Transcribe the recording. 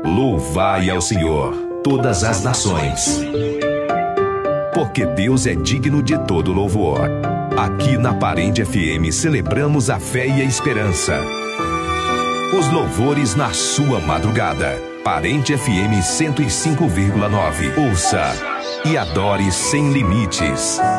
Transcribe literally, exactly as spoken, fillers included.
Louvai ao Senhor, todas as nações, porque Deus é digno de todo louvor. Aqui na Parente F M celebramos a fé e a esperança. Os louvores na sua madrugada. Parente F M cento e cinco vírgula nove. Ouça e adore sem limites.